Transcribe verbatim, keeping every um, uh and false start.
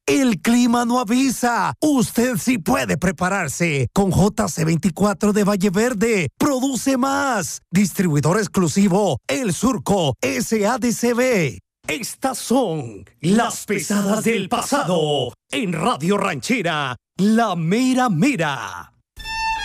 El clima no avisa. Usted sí puede prepararse. Con J C veinticuatro de Valle Verde. Produce más. Distribuidor exclusivo El Surco S A D C B. Estas son las pesadas del pasado. En Radio Ranchera, La Mera Mera.